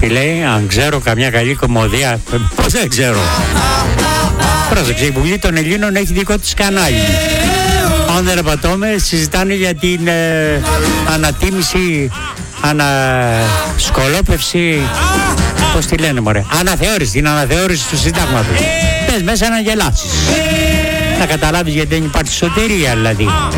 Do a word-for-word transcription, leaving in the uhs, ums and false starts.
Φίλε, αν ξέρω καμιά καλή κομμωδία, πώς δεν ξέρω. Πρόσεξε, η Βουλή των Ελλήνων έχει δικό της κανάλι. Αν δεν απατώμε, συζητάνε για την ε, ανατίμηση, ανασκολόπευση, πώς τη λένε μωρέ, αναθεώρηση, την αναθεώρηση του συντάγματος. Πες μέσα να γελάσεις. Να καταλάβεις γιατί δεν υπάρχει σωτηρία δηλαδή.